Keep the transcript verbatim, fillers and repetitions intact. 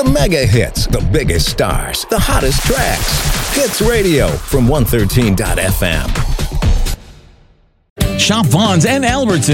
The mega hits, the biggest stars, the hottest tracks. Hits Radio from one thirteen dot f m. Shop Vaughn's and Albertsons